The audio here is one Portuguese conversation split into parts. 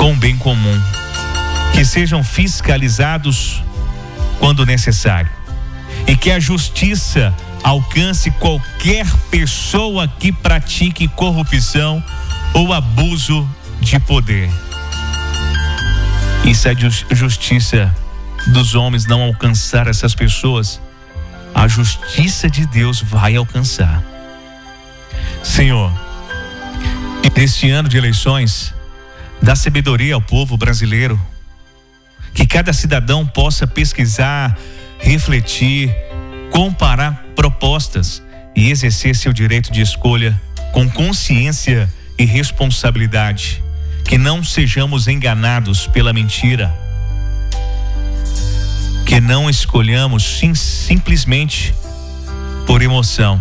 com o bem comum, que sejam fiscalizados quando necessário e que a justiça alcance qualquer pessoa que pratique corrupção ou abuso de poder. E se a justiça dos homens não alcançar essas pessoas, a justiça de Deus vai alcançar. Senhor, neste ano de eleições, dá sabedoria ao povo brasileiro, que cada cidadão possa pesquisar, refletir, comparar propostas e exercer seu direito de escolha com consciência e responsabilidade, que não sejamos enganados pela mentira, que não escolhamos simplesmente por emoção.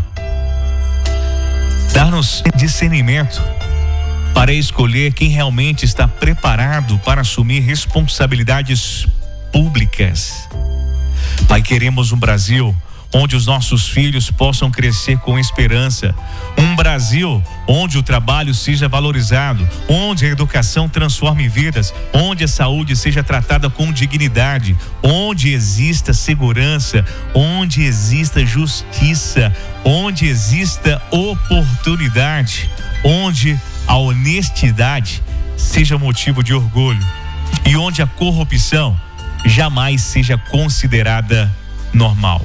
Dar-nos discernimento para escolher quem realmente está preparado para assumir responsabilidades públicas. Pai, queremos um Brasil onde os nossos filhos possam crescer com esperança, um Brasil onde o trabalho seja valorizado, onde a educação transforme vidas, onde a saúde seja tratada com dignidade, onde exista segurança, onde exista justiça, onde exista oportunidade, onde a honestidade seja motivo de orgulho e onde a corrupção jamais seja considerada normal.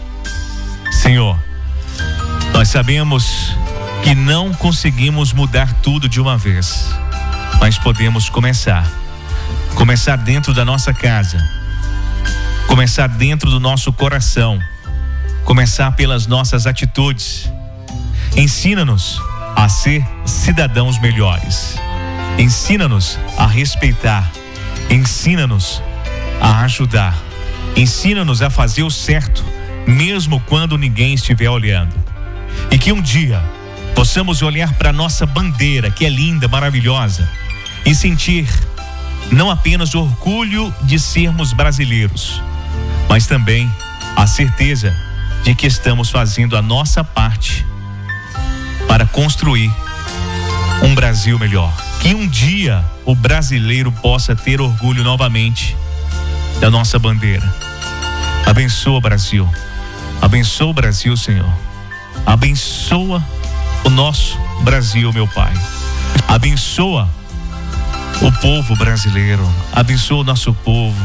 Senhor, nós sabemos que não conseguimos mudar tudo de uma vez, mas podemos começar dentro da nossa casa, começar dentro do nosso coração, começar pelas nossas atitudes. Ensina-nos a ser cidadãos melhores, ensina-nos a respeitar, ensina-nos a ajudar, ensina-nos a fazer o certo, mesmo quando ninguém estiver olhando. E que um dia possamos olhar para nossa bandeira, que é linda, maravilhosa, e sentir não apenas orgulho de sermos brasileiros, mas também a certeza de que estamos fazendo a nossa parte para construir um Brasil melhor. Que um dia o brasileiro possa ter orgulho novamente da nossa bandeira. Abençoa o Brasil. Abençoa o Brasil, Senhor. Abençoa o nosso Brasil, meu Pai. Abençoa o povo brasileiro. Abençoa o nosso povo.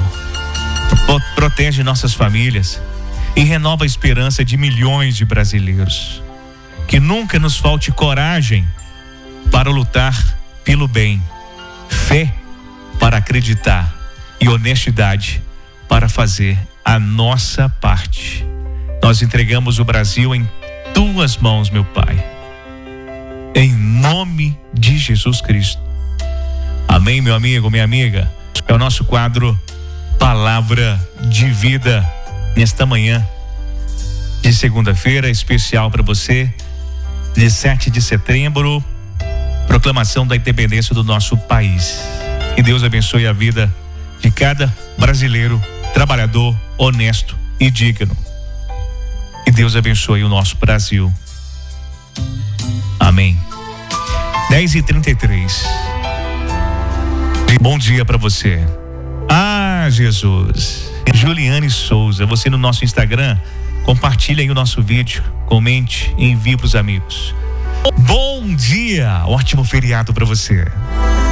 Protege nossas famílias e renova a esperança de milhões de brasileiros. Que nunca nos falte coragem para lutar pelo bem, fé para acreditar e honestidade para fazer a nossa parte. Nós entregamos o Brasil em tuas mãos, meu Pai, em nome de Jesus Cristo. Amém, meu amigo, minha amiga. É o nosso quadro Palavra de Vida nesta manhã de segunda-feira, especial para você, 17 de setembro, proclamação da independência do nosso país. Que Deus abençoe a vida de cada brasileiro, trabalhador, honesto e digno. Que Deus abençoe o nosso Brasil. Amém. 10h33. Bom dia para você. Ah, Jesus. Juliane Souza, você no nosso Instagram, compartilha aí o nosso vídeo, comente e envie para os amigos. Bom dia, ótimo feriado para você.